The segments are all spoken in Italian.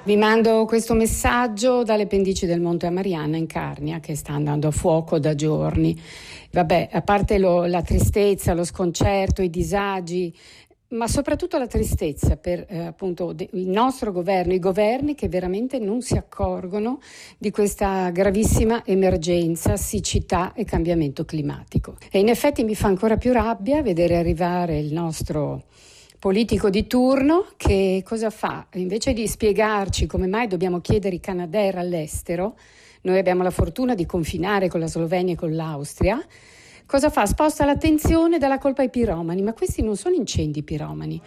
Vi mando questo messaggio dalle pendici del Monte Marianna in Carnia, che sta andando a fuoco da giorni. Vabbè, a parte la tristezza, lo sconcerto, i disagi, ma soprattutto la tristezza per appunto il nostro governo, i governi che veramente non si accorgono di questa gravissima emergenza, siccità e cambiamento climatico. E in effetti mi fa ancora più rabbia vedere arrivare il nostro politico di turno che cosa fa? Invece di spiegarci come mai dobbiamo chiedere i Canadair all'estero, noi abbiamo la fortuna di confinare con la Slovenia e con l'Austria, cosa fa? Sposta l'attenzione dalla colpa ai piromani, ma questi non sono incendi piromani.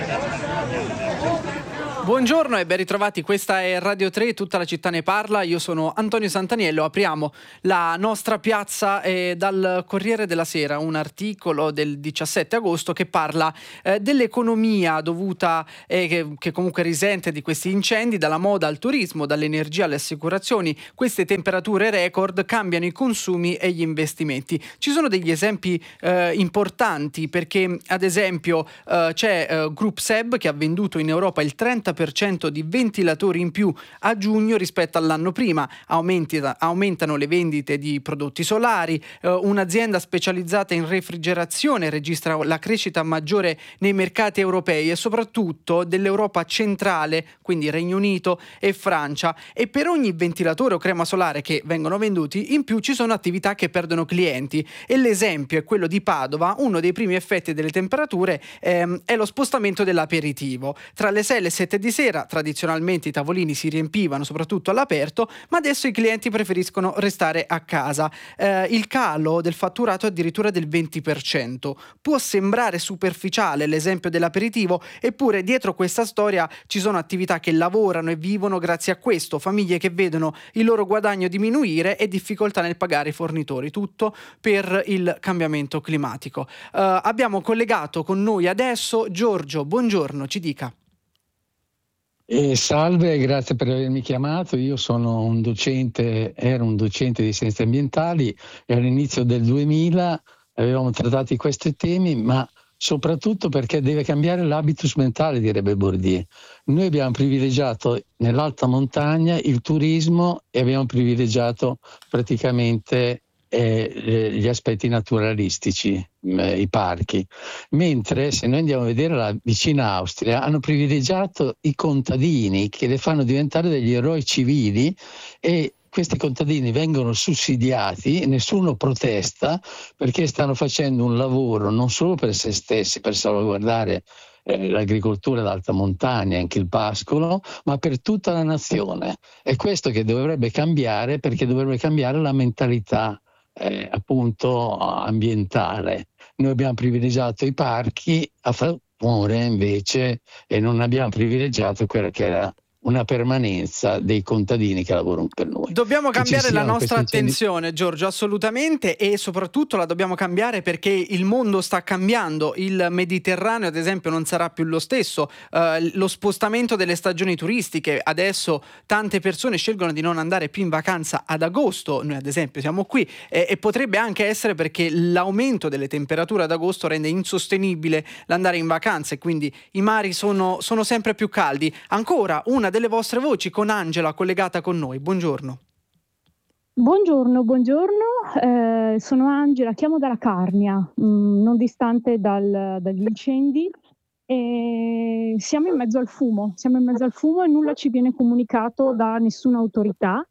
Buongiorno e ben ritrovati, questa è Radio 3, tutta la città ne parla, io sono Antonio Santaniello, apriamo la nostra piazza dal Corriere della Sera, un articolo del 17 agosto che parla dell'economia dovuta, che comunque risente di questi incendi, dalla moda al turismo, dall'energia alle assicurazioni. Queste temperature record cambiano i consumi e gli investimenti. Ci sono degli esempi importanti perché ad esempio c'è Group SEB che ha venduto in Europa il 30% di ventilatori in più a giugno rispetto all'anno prima, aumentano le vendite di prodotti solari, un'azienda specializzata in refrigerazione registra la crescita maggiore nei mercati europei e soprattutto dell'Europa centrale, quindi Regno Unito e Francia, e per ogni ventilatore o crema solare che vengono venduti in più ci sono attività che perdono clienti e l'esempio è quello di Padova. Uno dei primi effetti delle temperature è lo spostamento dell'aperitivo. Tra le 6 e le 7 di sera tradizionalmente i tavolini si riempivano soprattutto all'aperto, ma adesso i clienti preferiscono restare a casa. Il calo del fatturato è addirittura del 20%. Può sembrare superficiale l'esempio dell'aperitivo, eppure dietro questa storia ci sono attività che lavorano e vivono grazie a questo, famiglie che vedono il loro guadagno diminuire e difficoltà nel pagare i fornitori, tutto per il cambiamento climatico. Abbiamo collegato con noi adesso Giorgio, buongiorno, ci dica. Salve, grazie per avermi chiamato. Io sono ero un docente di scienze ambientali e all'inizio del 2000 avevamo trattato questi temi, ma soprattutto perché deve cambiare l'habitus mentale, direbbe Bourdieu. Noi abbiamo privilegiato nell'alta montagna il turismo e abbiamo privilegiato praticamente gli aspetti naturalistici, i parchi, mentre se noi andiamo a vedere la vicina Austria hanno privilegiato i contadini che le fanno diventare degli eroi civili e questi contadini vengono sussidiati, nessuno protesta perché stanno facendo un lavoro non solo per se stessi, per salvaguardare l'agricoltura d'alta montagna, anche il pascolo, ma per tutta la nazione. È questo che dovrebbe cambiare, perché dovrebbe cambiare la mentalità appunto ambientale. Noi abbiamo privilegiato i parchi a favore invece e non abbiamo privilegiato quella che era una permanenza dei contadini che lavorano per noi. Dobbiamo cambiare la nostra attenzione, Giorgio, assolutamente, e soprattutto la dobbiamo cambiare perché il mondo sta cambiando. Il Mediterraneo, ad esempio, non sarà più lo stesso. Lo spostamento delle stagioni turistiche, adesso tante persone scelgono di non andare più in vacanza ad agosto. Noi ad esempio siamo qui e potrebbe anche essere perché l'aumento delle temperature ad agosto rende insostenibile l'andare in vacanza e quindi i mari sono sempre più caldi. Ancora una delle vostre voci con Angela collegata con noi. Buongiorno. Buongiorno. Sono Angela, chiamo dalla Carnia, non distante dagli incendi. E siamo in mezzo al fumo e nulla ci viene comunicato da nessuna autorità.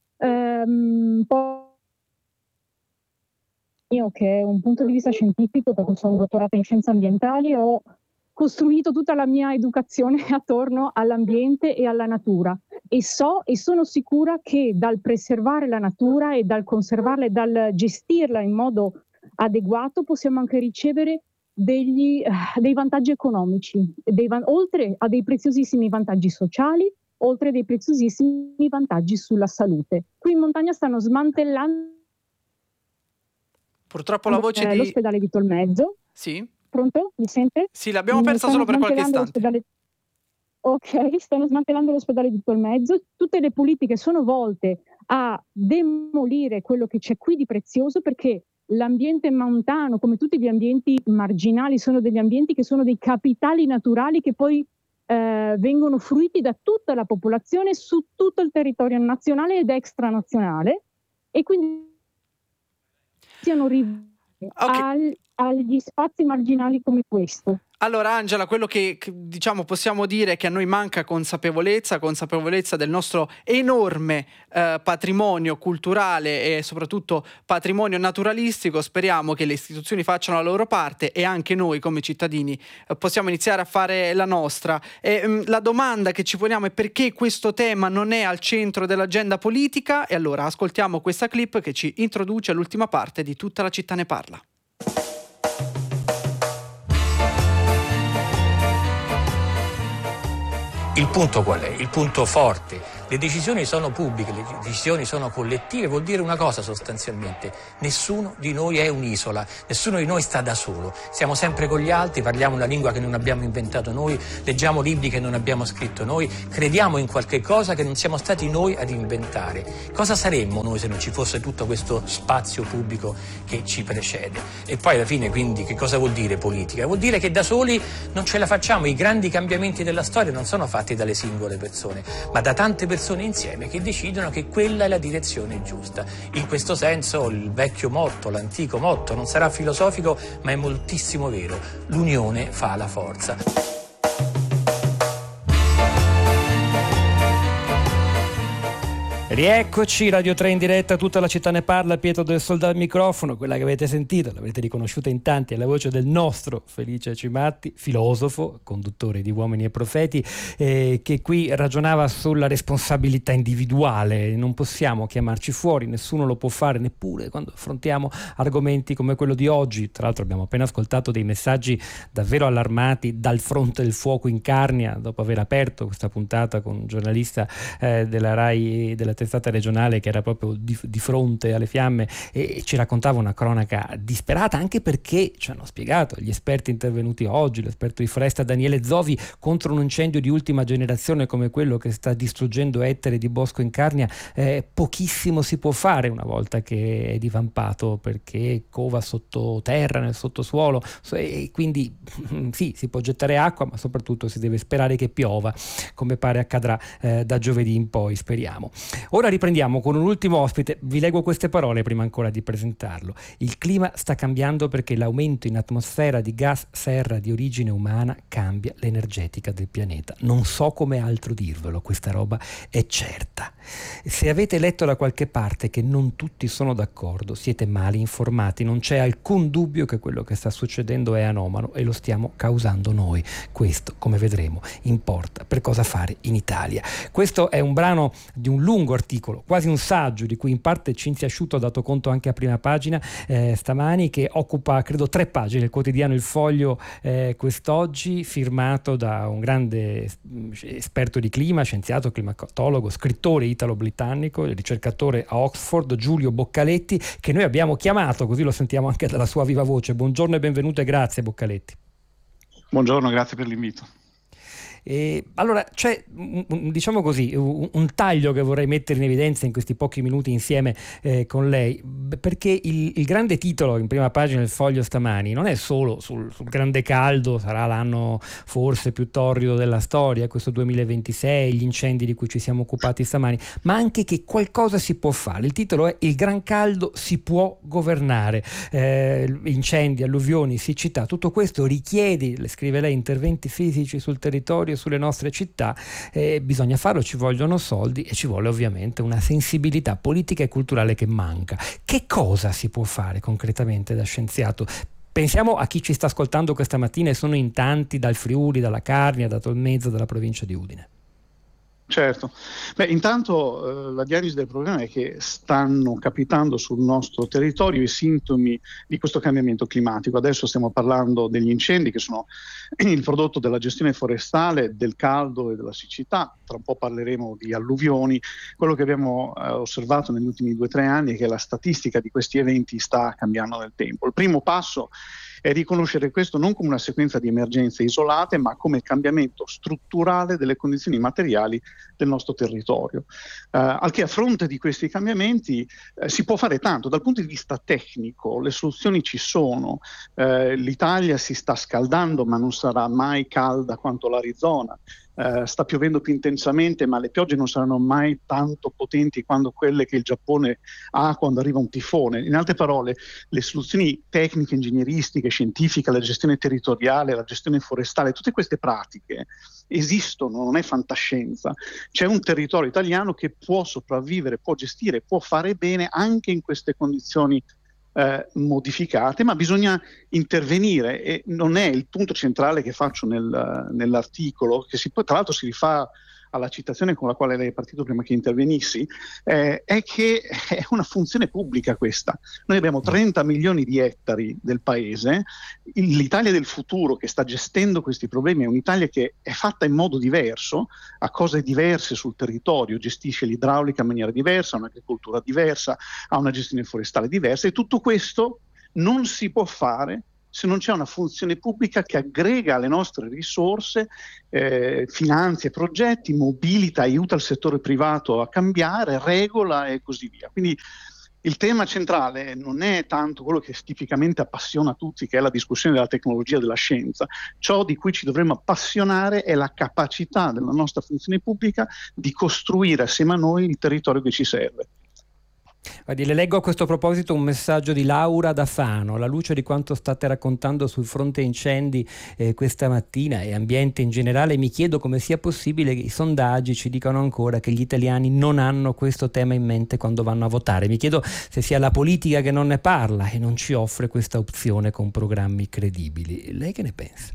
Io che un punto di vista scientifico, perché sono dottorata in scienze ambientali, ho costruito tutta la mia educazione attorno all'ambiente e alla natura e sono sicura che dal preservare la natura e dal conservarla e dal gestirla in modo adeguato possiamo anche ricevere dei vantaggi economici, oltre a dei preziosissimi vantaggi sociali, oltre a dei preziosissimi vantaggi sulla salute. Qui in montagna stanno smantellando purtroppo la voce l'ospedale di Tolmezzo. Sì? Pronto? Mi sente? Sì, l'abbiamo persa solo per qualche istante. Ok, stanno smantellando l'ospedale di Tolmezzo. Tutte le politiche sono volte a demolire quello che c'è qui di prezioso, perché l'ambiente montano, come tutti gli ambienti marginali, sono degli ambienti che sono dei capitali naturali che poi vengono fruiti da tutta la popolazione su tutto il territorio nazionale ed extranazionale, e quindi siano agli spazi marginali come questo. Allora Angela, quello che diciamo possiamo dire è che a noi manca consapevolezza del nostro enorme patrimonio culturale e soprattutto patrimonio naturalistico. Speriamo che le istituzioni facciano la loro parte e anche noi come cittadini possiamo iniziare a fare la nostra. La domanda che ci poniamo è: perché questo tema non è al centro dell'agenda politica? E allora ascoltiamo questa clip che ci introduce all'ultima parte di Tutta la città ne parla. Il punto qual è? Il punto forte. Le decisioni sono pubbliche, le decisioni sono collettive, vuol dire una cosa sostanzialmente: nessuno di noi è un'isola, nessuno di noi sta da solo, siamo sempre con gli altri, parliamo una lingua che non abbiamo inventato noi, leggiamo libri che non abbiamo scritto noi, crediamo in qualche cosa che non siamo stati noi ad inventare. Cosa saremmo noi se non ci fosse tutto questo spazio pubblico che ci precede? E poi alla fine, quindi, che cosa vuol dire politica? Vuol dire che da soli non ce la facciamo, i grandi cambiamenti della storia non sono fatti dalle singole persone, ma da tante persone insieme che decidono che quella è la direzione giusta. In questo senso il vecchio motto, l'antico motto, non sarà filosofico ma è moltissimo vero: l'unione fa la forza. Rieccoci, Radio 3 in diretta, Tutta la città ne parla, Pietro del Sol al microfono. Quella che avete sentito, l'avrete riconosciuta in tanti, è la voce del nostro Felice Cimatti, filosofo, conduttore di Uomini e Profeti, che qui ragionava sulla responsabilità individuale. Non possiamo chiamarci fuori, nessuno lo può fare, neppure quando affrontiamo argomenti come quello di oggi. Tra l'altro abbiamo appena ascoltato dei messaggi davvero allarmati dal fronte del fuoco in Carnia, dopo aver aperto questa puntata con un giornalista della RAI, della testata regionale, che era proprio di fronte alle fiamme e ci raccontava una cronaca disperata, anche perché ci hanno spiegato gli esperti intervenuti oggi, l'esperto di foresta Daniele Zovi, contro un incendio di ultima generazione come quello che sta distruggendo ettari di bosco in Carnia pochissimo si può fare una volta che è divampato, perché cova sottoterra, nel sottosuolo, e quindi sì, si può gettare acqua, ma soprattutto si deve sperare che piova, come pare accadrà da giovedì in poi, speriamo. Ora riprendiamo con un ultimo ospite. Vi leggo queste parole prima ancora di presentarlo. Il clima sta cambiando perché l'aumento in atmosfera di gas serra di origine umana cambia l'energetica del pianeta. Non so come altro dirvelo, questa roba è certa. Se avete letto da qualche parte che non tutti sono d'accordo, siete male informati. Non c'è alcun dubbio che quello che sta succedendo è anomalo e lo stiamo causando noi. Questo, come vedremo, importa per cosa fare in Italia. Questo è un brano di un lungo articolo, quasi un saggio, di cui in parte Cinzia Asciutto ha dato conto anche a prima pagina stamani, che occupa credo 3 pagine del quotidiano Il Foglio quest'oggi, firmato da un grande esperto di clima, scienziato, climatologo, scrittore italo-britannico, ricercatore a Oxford, Giulio Boccaletti, che noi abbiamo chiamato, così lo sentiamo anche dalla sua viva voce. Buongiorno e benvenuto e grazie Boccaletti. Buongiorno, grazie per l'invito. Allora c'è diciamo così un taglio che vorrei mettere in evidenza in questi pochi minuti insieme con lei, perché il grande titolo in prima pagina del Foglio stamani non è solo sul grande caldo, sarà l'anno forse più torrido della storia, questo 2026, gli incendi di cui ci siamo occupati stamani, ma anche che qualcosa si può fare. Il titolo è: il gran caldo si può governare. Incendi, alluvioni, siccità, tutto questo richiede, le scrive lei, interventi fisici sul territorio, sulle nostre città. Bisogna farlo, ci vogliono soldi e ci vuole ovviamente una sensibilità politica e culturale che manca. Che cosa si può fare concretamente da scienziato? Pensiamo a chi ci sta ascoltando questa mattina, e sono in tanti, dal Friuli, dalla Carnia, da Tolmezzo, dalla provincia di Udine. Certo. Intanto la diagnosi del problema è che stanno capitando sul nostro territorio i sintomi di questo cambiamento climatico. Adesso stiamo parlando degli incendi, che sono il prodotto della gestione forestale, del caldo e della siccità. Tra un po' parleremo di alluvioni. Quello che abbiamo osservato negli ultimi 2 o 3 anni è che la statistica di questi eventi sta cambiando nel tempo. Il primo passo è riconoscere questo non come una sequenza di emergenze isolate, ma come cambiamento strutturale delle condizioni materiali del nostro territorio. Al che a fronte di questi cambiamenti si può fare tanto. Dal punto di vista tecnico le soluzioni ci sono, l'Italia si sta scaldando ma non sarà mai calda quanto l'Arizona. Sta piovendo più intensamente, ma le piogge non saranno mai tanto potenti quanto quelle che il Giappone ha quando arriva un tifone. In altre parole, le soluzioni tecniche, ingegneristiche, scientifiche, la gestione territoriale, la gestione forestale, tutte queste pratiche esistono, non è fantascienza. C'è un territorio italiano che può sopravvivere, può gestire, può fare bene anche in queste condizioni modificate, ma bisogna intervenire, e non è il punto centrale che faccio nell'articolo, che tra l'altro si rifà alla citazione con la quale lei è partito prima che intervenissi, è che è una funzione pubblica questa. Noi abbiamo 30 milioni di ettari del paese, l'Italia del futuro che sta gestendo questi problemi è un'Italia che è fatta in modo diverso, ha cose diverse sul territorio, gestisce l'idraulica in maniera diversa, ha un'agricoltura diversa, ha una gestione forestale diversa, e tutto questo non si può fare se non c'è una funzione pubblica che aggrega le nostre risorse, finanzia progetti, mobilita, aiuta il settore privato a cambiare, regola e così via. Quindi il tema centrale non è tanto quello che tipicamente appassiona tutti, che è la discussione della tecnologia e della scienza. Ciò di cui ci dovremmo appassionare è la capacità della nostra funzione pubblica di costruire assieme a noi il territorio che ci serve. Guardi, le leggo a questo proposito un messaggio di Laura da Fano. Alla luce di quanto state raccontando sul fronte incendi questa mattina e ambiente in generale, mi chiedo come sia possibile che i sondaggi ci dicano ancora che gli italiani non hanno questo tema in mente quando vanno a votare. Mi chiedo se sia la politica che non ne parla e non ci offre questa opzione con programmi credibili. Lei che ne pensa?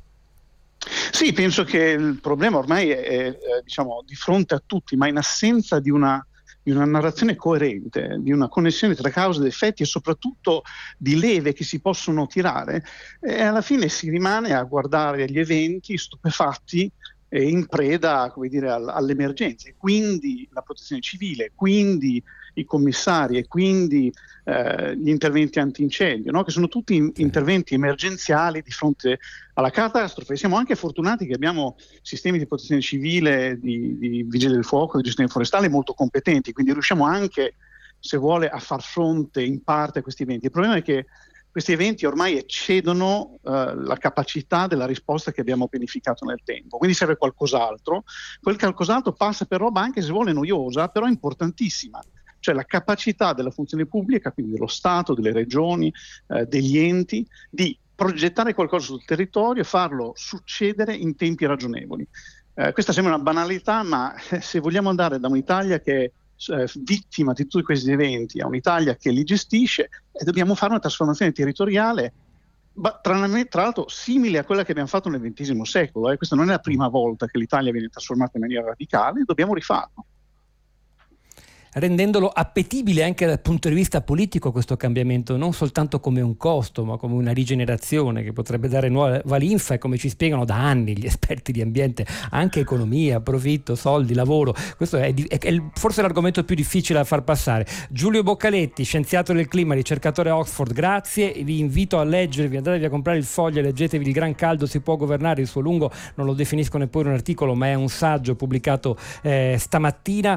Sì, penso che il problema ormai è diciamo, di fronte a tutti, ma in assenza di una narrazione coerente, di una connessione tra cause ed effetti e soprattutto di leve che si possono tirare, e alla fine si rimane a guardare gli eventi stupefatti e in preda, come dire, all'emergenza. E quindi la protezione civile, quindi i commissari e quindi gli interventi antincendio, no? Che sono tutti interventi emergenziali di fronte alla catastrofe. Siamo anche fortunati che abbiamo sistemi di protezione civile, di vigili del fuoco, di gestione forestale molto competenti, quindi riusciamo anche, se vuole, a far fronte in parte a questi eventi. Il problema è che questi eventi ormai eccedono la capacità della risposta che abbiamo pianificato nel tempo, quindi serve qualcos'altro. Quel qualcos'altro passa per roba anche, se vuole, noiosa, però importantissima, cioè la capacità della funzione pubblica, quindi dello Stato, delle regioni, degli enti, di progettare qualcosa sul territorio e farlo succedere in tempi ragionevoli. Questa sembra una banalità, ma se vogliamo andare da un'Italia che è vittima di tutti questi eventi a un'Italia che li gestisce, dobbiamo fare una trasformazione territoriale, tra l'altro simile a quella che abbiamo fatto nel XX secolo. Questa non è la prima volta che l'Italia viene trasformata in maniera radicale, dobbiamo rifarlo, rendendolo appetibile anche dal punto di vista politico questo cambiamento, non soltanto come un costo ma come una rigenerazione che potrebbe dare nuova linfa, e come ci spiegano da anni gli esperti di ambiente, anche economia, profitto, soldi, lavoro. Questo è forse l'argomento più difficile da far passare. Giulio Boccaletti, scienziato del clima, ricercatore a Oxford, grazie, vi invito a leggervi, andatevi a comprare il Foglio e leggetevi Il Gran Caldo si può governare. Il suo lungo non lo definisco neppure un articolo, ma è un saggio pubblicato stamattina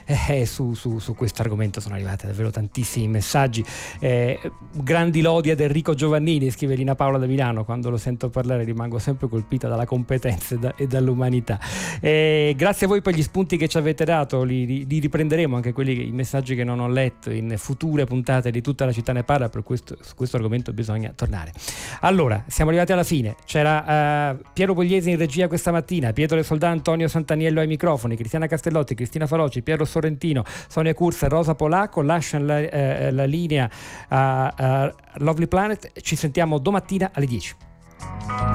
su questo argomento. Sono arrivati davvero tantissimi messaggi, grandi lodi ad Enrico Giovannini, scrive Lina Paola da Milano. Quando lo sento parlare rimango sempre colpita dalla competenza e dall'umanità. Grazie a voi per gli spunti che ci avete dato, li riprenderemo anche i messaggi che non ho letto in future puntate di Tutta la città ne parla. Su questo argomento bisogna tornare. Allora, siamo arrivati alla fine. C'era Piero Pugliese in regia questa mattina, Pietro De Soldà, Antonio Santaniello ai microfoni, Cristiana Castellotti, Cristina Faloci, Piero Sorrentino, Sonia Cursa e Rosa Polacco. Lasciano la linea a Lovely Planet. Ci sentiamo domattina alle 10.